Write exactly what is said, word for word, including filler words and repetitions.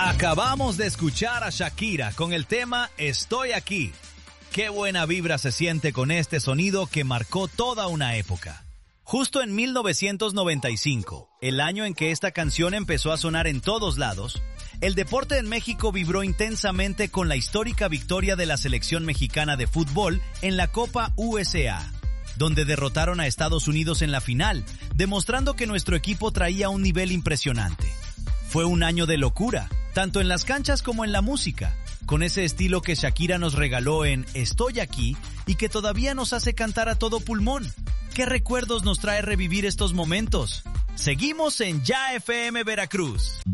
Acabamos de escuchar a Shakira con el tema Estoy aquí. Qué buena vibra se siente con este sonido que marcó toda una época. Justo en mil novecientos noventa y cinco, el año en que esta canción empezó a sonar en todos lados, el deporte en México vibró intensamente con la histórica victoria de la selección mexicana de fútbol en la Copa U S A, donde derrotaron a Estados Unidos en la final, demostrando que nuestro equipo traía un nivel impresionante. Fue un año de locura, tanto en las canchas como en la música, con ese estilo que Shakira nos regaló en Estoy aquí y que todavía nos hace cantar a todo pulmón. ¿Qué recuerdos nos trae revivir estos momentos? Seguimos en Ya F M Veracruz.